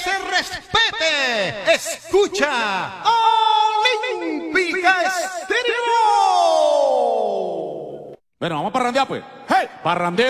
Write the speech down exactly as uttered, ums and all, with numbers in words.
se respete. Escucha Olímpica Estéreo. Bueno, vamos a parrandear, pues. ¡Hey! Parrandeo.